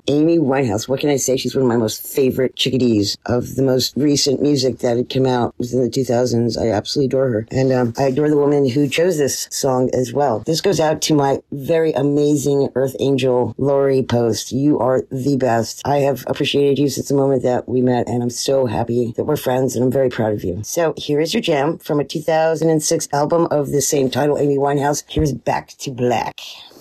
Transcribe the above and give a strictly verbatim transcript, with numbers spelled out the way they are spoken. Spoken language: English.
Amy Winehouse. What can I say? She's one of my most favorite chickadees of the most recent music that had come out within the two thousands. I absolutely adore her. And um, I adore the woman who chose this song as well. This goes out to my very amazing Earth Angel, Lori Post. You are the best. I have appreciated you since the moment that we met, and I'm so happy that we're friends, and I'm very proud of you. So here is your jam from a two thousand six album of the same title, Amy Winehouse. Here's Back to Black.